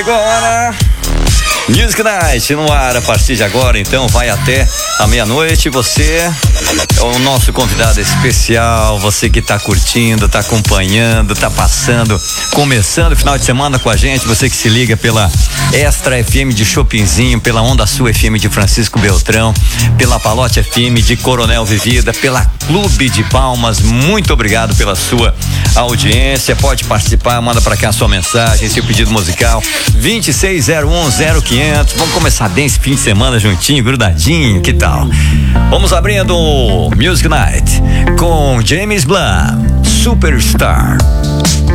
Agora, Music Night no ar a partir de agora, então vai até a meia-noite. Você é o nosso convidado especial, você que tá curtindo, tá acompanhando, tá passando, começando o final de semana com a gente, você que se liga pela Extra FM de Chopinzinho, pela Onda Sul FM de Francisco Beltrão, pela Palote FM de Coronel Vivida, pela Clube de Palmas, muito obrigado pela sua audiência. Pode participar, manda pra cá a sua mensagem, seu pedido musical 26010500. Vamos começar bem esse fim de semana juntinho, grudadinho, que tal? Vamos abrindo o Music Night com James Blunt, Superstar.